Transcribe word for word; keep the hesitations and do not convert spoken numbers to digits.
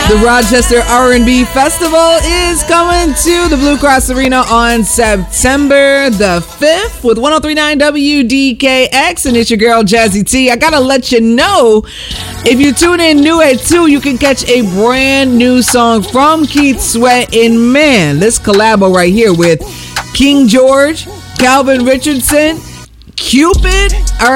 The Rochester R and B Festival is coming to the Blue Cross Arena on September the fifth with one oh three point nine W D K X, and it's your girl Jazzy T. I gotta let you know, if you tune in new at two, you can catch a brand new song from Keith Sweat and man, this collabo right here with King George, Calvin Richardson, Cupid. All right.